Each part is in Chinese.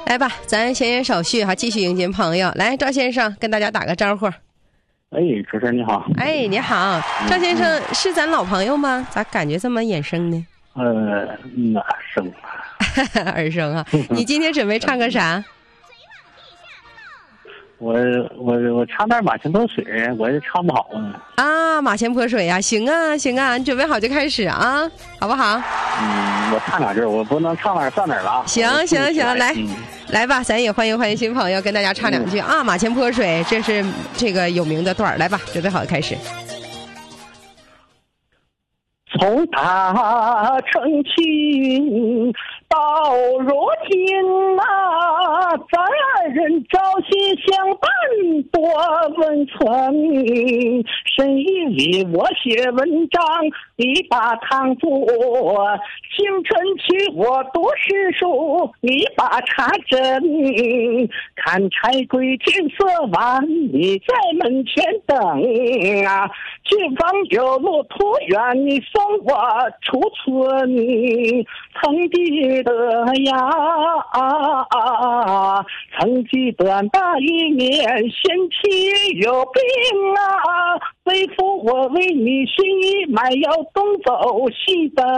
来吧，咱闲言少叙哈，继续迎接朋友。来，赵先生跟大家打个招呼。 哎，主持人你好。 哎，你好，赵先生是咱老朋友吗？咋感觉这么眼生呢？ 耳生。 耳生啊！你今天准备唱个啥？ 我唱点马前泼水，我也唱不好啊。马前泼水呀，行啊行啊，你准备好就开始啊，好不好？ 我唱两句，我不能唱哪儿算哪儿了。 行，来、来吧，咱也欢迎新朋友跟大家唱两句啊。马前泼水，这是这个有名的段儿，来吧，准备好开始。 从大成亲到如今啊，咱二人朝夕相伴多温存。深夜里我写文章，你把汤做；清晨起我读诗书，你把茶斟。看柴归天色晚，你在门前等啊。前方有路途远，你送我出村。曾记得呀，曾记得那一年贤妻有病啊，为父我为你寻医买药东走西奔。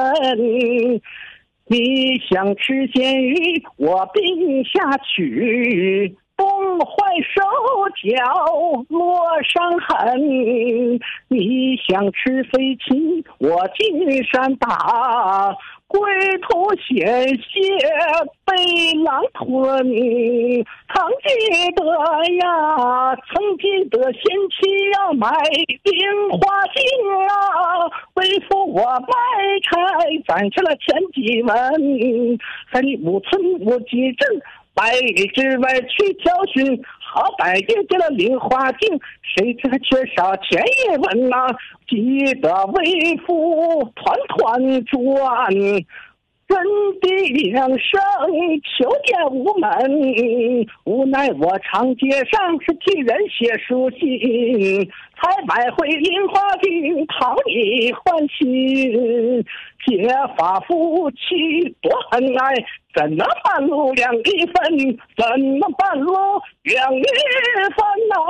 你想吃咸鱼，我病下去，东坏手脚落伤痕。你想吃飞禽，我进山打，归途险些被狼吞。曾记得呀，曾记得贤妻要买冰花镜啊，为父我卖柴攒下了千几文。在你五村五几镇百里之外去挑寻，好歹也见了菱花镜，谁知还缺少钱一文啊。记得为父团团转，人地两生求见无门。无奈我长街上是替人写书信，才买回菱花镜讨你欢心。结发夫妻多恩爱，怎能半路两离分？怎能半路两离分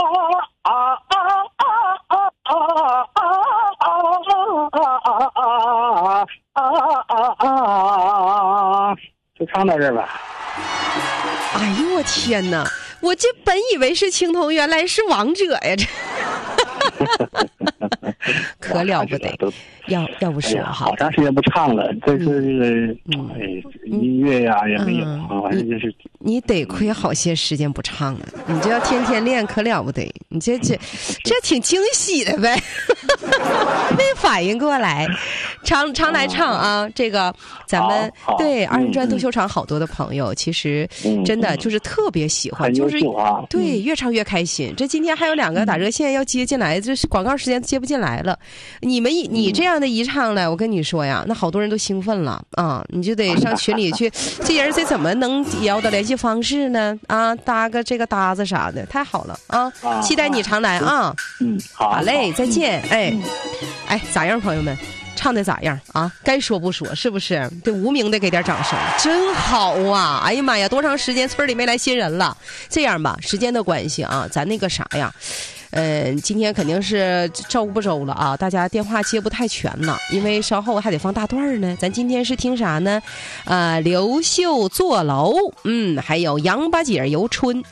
就唱到这儿吧。 哎呦我天哪，我这本以为是青铜，原来是王者呀，这可了不得。要不是好长时间不唱了，这是这个音乐呀也没有，反正就是你得亏好些时间不唱了，你这要天天练可了不得，你这挺惊喜的呗。没反应过来，常来唱啊。这个咱们对二人转斗秀场好多的朋友，其实真的就是特别喜欢，就是对越唱越开心。这今天还有2个打热线要接进来，这是广告时间接不进来了。你这样的一唱来，我跟你说呀，那好多人都兴奋了啊！你就得上群里去，这人这怎么能要的联系方式呢？啊，搭个这个搭子啥的，太好了啊！期待你常来啊！好嘞，再见。哎，咋样，朋友们？唱的咋样啊？该说不说，是不是？对无名的给点掌声，真好啊！哎呀妈呀，多长时间村里没来新人了？这样吧，时间的关系啊，咱那个啥呀，今天肯定是照顾不周了啊，大家电话接不太全了，因为稍后还得放大段呢。咱今天是听啥呢？刘秀坐楼，还有杨八姐游春。